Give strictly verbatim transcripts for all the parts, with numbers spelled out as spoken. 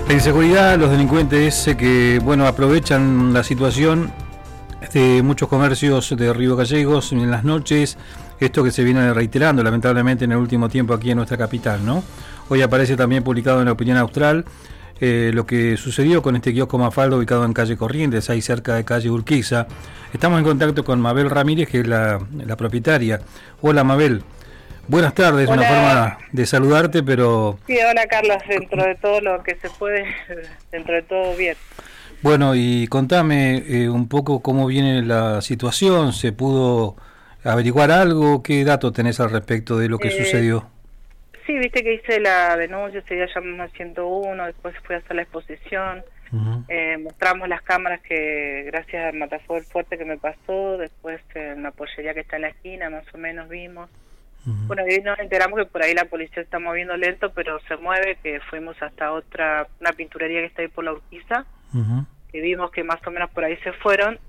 La inseguridad, los delincuentes eh, que bueno aprovechan la situación de muchos comercios de Río Gallegos en las noches, esto que se viene reiterando lamentablemente en el último tiempo aquí en nuestra capital, ¿no? Hoy aparece también publicado en la Opinión Austral eh, lo que sucedió con este kiosco Mafalda ubicado en calle Corrientes, ahí cerca de calle Urquiza. Estamos en contacto con Mabel Ramírez, que es la, la propietaria. Hola Mabel. Buenas tardes, Hola. Una forma de saludarte, pero... Sí, hola Carlos, dentro de todo lo que se puede, dentro de todo bien. Bueno, y contame eh, un poco cómo viene la situación, ¿se pudo averiguar algo? ¿Qué datos tenés al respecto de lo que Eh, sucedió? Sí, viste que hice la denuncia, ese día llamamos al ciento uno, después fui a hacer la exposición, Uh-huh. eh, mostramos las cámaras que gracias al matafuego fuerte que me pasó, después en una pollería que está en la esquina más o menos vimos. Uh-huh. Bueno, y nos enteramos que por ahí la policía se está moviendo lento, pero se mueve, que fuimos hasta otra, una pinturería que está ahí por la Urquiza, Uh-huh. y vimos que más o menos por ahí se fueron,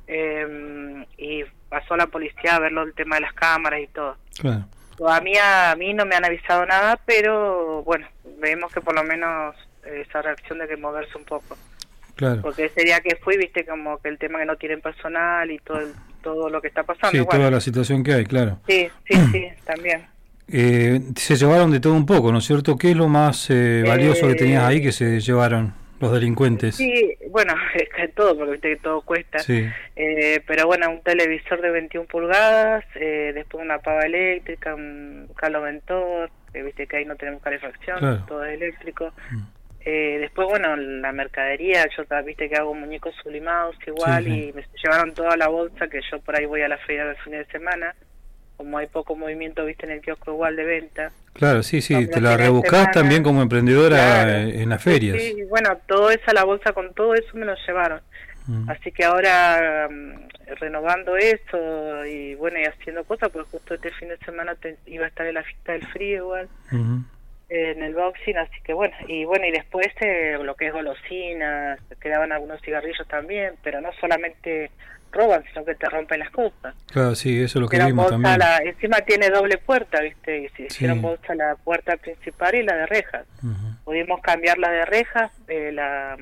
eh, y pasó la policía a verlo el tema de las cámaras y todo. Claro. Todavía a mí no me han avisado nada, pero bueno, vemos que por lo menos eh, esa reacción de que moverse un poco. Claro. Porque ese día que fui, viste como que el tema que no tienen personal y todo el, todo lo que está pasando. Sí, igual. toda la situación que hay, claro. Sí, sí, sí, también. Eh, se llevaron de todo un poco, ¿no es cierto? ¿Qué es lo más eh, valioso Eh, que tenías ahí que se llevaron los delincuentes? Sí, bueno, es que todo, porque viste que todo cuesta. Sí. Eh, pero bueno, un televisor de veintiuna pulgadas, eh, después una pava eléctrica, un caloventor, que viste que ahí no tenemos calefacción, Claro. todo es eléctrico. Mm. Eh, después, bueno, la mercadería, yo viste que hago muñecos sublimados igual, Sí, sí. y me llevaron toda la bolsa, que yo por ahí voy a la feria del fin de semana, como hay poco movimiento, viste, en el kiosco igual de venta. Claro, sí, sí, Cuando te la fines de rebuscás semana, también como emprendedora claro, eh, en las ferias. Sí, sí, bueno, todo esa, la bolsa con todo eso me lo llevaron. Mm. Así que ahora um, renovando eso y bueno, y haciendo cosas, porque justo este fin de semana te, iba a estar en la fiesta del frío igual, Uh-huh. eh, en el boxing, así que bueno, y bueno, y después eh, lo que es golosinas, quedaban algunos cigarrillos también, pero no solamente roban, sino que te rompen las cosas. Claro, sí, eso es lo que Hicieron vimos bolsa también. la, encima tiene doble puerta, viste, y se hicieron Sí. bolsa la puerta principal y la de rejas. Uh-huh. Pudimos cambiar la de rejas, eh, la,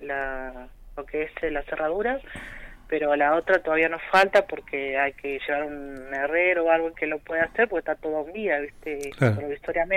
la, lo que es eh, la cerradura, pero la otra todavía nos falta porque hay que llevar un herrero o algo que lo pueda hacer, porque está todo un día, viste, Claro. provisoriamente.